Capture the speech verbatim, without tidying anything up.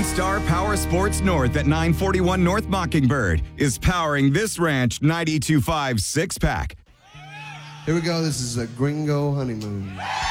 Lone Star Power Sports North at nine forty-one North Mockingbird is powering this Ranch ninety-two point five six-pack. Here we go. This is a Gringo Honeymoon.